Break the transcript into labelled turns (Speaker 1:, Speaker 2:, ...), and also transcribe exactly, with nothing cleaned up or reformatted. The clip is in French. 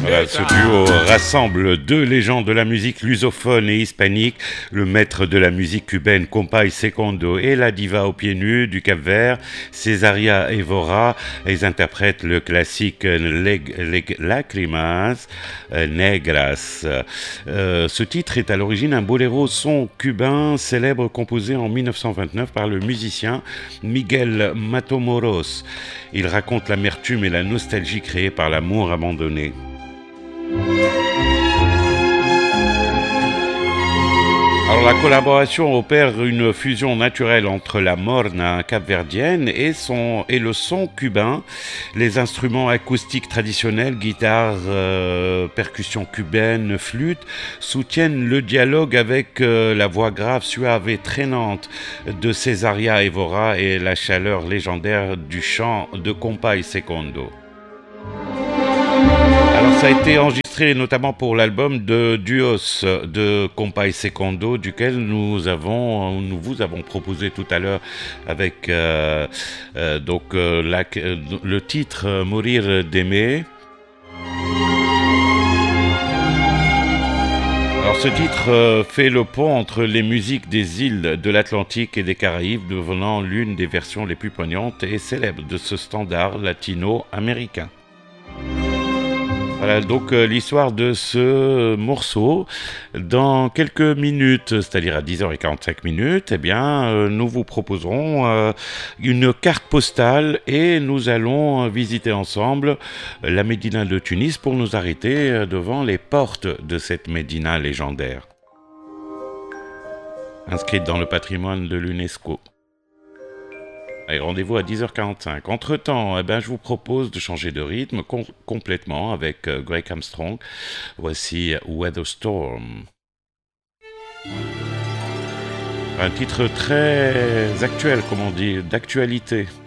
Speaker 1: Voilà, ce duo rassemble deux légendes de la musique lusophone et hispanique, le maître de la musique cubaine Compay Secondo et la diva aux pieds nus du Cap-Vert, Cesaria Evora. Ils interprètent le classique Leg, Leg, Lacrimas Negras. Euh, ce titre est à l'origine un boléro son cubain célèbre composé en mille neuf cent vingt-neuf par le musicien Miguel Matamoros. Il raconte l'amertume et la nostalgie créée par l'amour abandonné. Alors la collaboration opère une fusion naturelle entre la morna capverdienne et, son, et le son cubain. Les instruments acoustiques traditionnels, guitare, euh, percussion cubaine, flûte, soutiennent le dialogue avec euh, la voix grave, suave et traînante de Cesaria Evora et la chaleur légendaire du chant de Compay Secondo. Alors ça a été enregistré notamment pour l'album de Duos de Compay Secondo, duquel nous avons, nous vous avons proposé tout à l'heure avec euh, euh, donc euh, la, le titre Mourir d'aimer. Alors ce titre euh, fait le pont entre les musiques des îles de l'Atlantique et des Caraïbes, devenant l'une des versions les plus poignantes et célèbres de ce standard latino-américain. Voilà donc euh, l'histoire de ce morceau. Dans quelques minutes, c'est-à-dire à dix heures quarante-cinq minutes, eh bien, euh, nous vous proposerons euh, une carte postale et nous allons visiter ensemble la Médina de Tunis pour nous arrêter devant les portes de cette Médina légendaire, inscrite dans le patrimoine de l'UNESCO. Allez, rendez-vous à dix heures quarante-cinq. Entre-temps, eh ben, je vous propose de changer de rythme com- complètement avec euh, Greg Armstrong. Voici Weather Storm. Un titre très actuel, comme on dit, d'actualité.